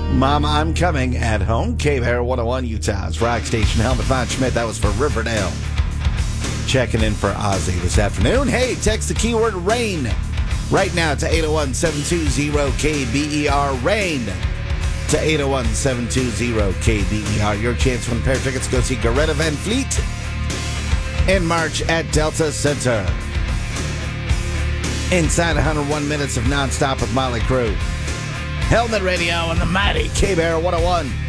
Mama, I'm coming at home. K-Bear 101 Utah's Rock Station. Helmut Von Schmidt, that was for Riverdale. Checking in for Ozzy this afternoon. Hey, text the keyword rain right now to 801-720-KBER. Rain to 801-720-KBER. Your chance to win a pair of tickets to go see Greta Van Fleet in March at Delta Center. Inside 101 minutes of nonstop with Molly Crew. Helmet Radio on the mighty K-Bear 101.